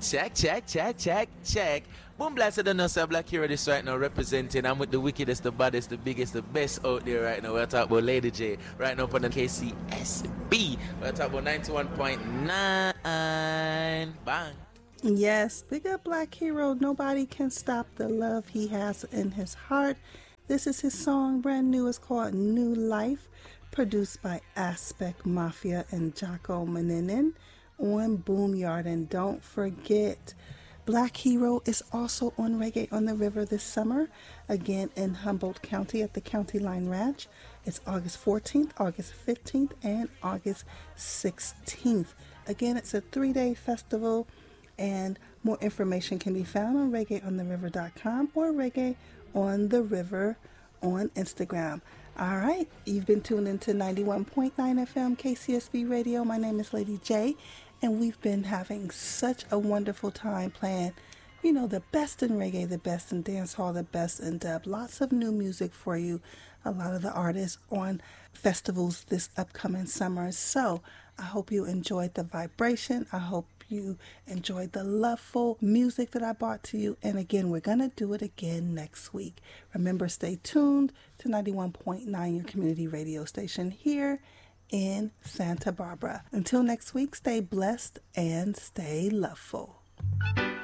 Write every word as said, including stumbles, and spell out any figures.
check, check, check, check, check. Boom blast, I don't know, sir. Black Hero this right now representing. I'm with the wickedest, the baddest, the biggest, the best out there right now. We're talking about Lady J right now up on the K C S B. We're talking about ninety-one point nine. Bang. Yes, big up Black Hero. Nobody can stop the love he has in his heart. This is his song, brand new. It's called New Life, produced by Aspect Mafia and Jocko Maninin on Boomyard. And don't forget, Black Hero is also on Reggae on the River this summer, again in Humboldt County at the County Line Ranch. It's August fourteenth, August fifteenth, and August sixteenth. Again, it's a three-day festival, and more information can be found on reggae on the river dot com or Reggae on the River on Instagram. All right, you've been tuned into ninety-one point nine F M K C S B Radio. My name is Lady J, and we've been having such a wonderful time playing, you know, the best in reggae, the best in dancehall, the best in dub. Lots of new music for you. A lot of the artists on festivals this upcoming summer. So I hope you enjoyed the vibration. I hope you enjoyed the loveful music that I brought to you. And again, we're going to do it again next week. Remember, stay tuned to ninety-one point nine, your community radio station here in Santa Barbara. Until next week, stay blessed and stay loveful.